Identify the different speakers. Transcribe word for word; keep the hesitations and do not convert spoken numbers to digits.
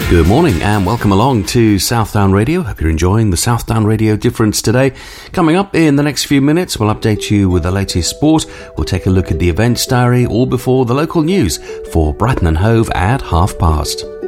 Speaker 1: Good morning and welcome along to Southdown Radio. Hope you're enjoying the Southdown Radio Difference today. Coming up in the next few minutes, we'll update you with the latest sport. We'll take a look at the events diary, all before the local news for Brighton and Hove at half past.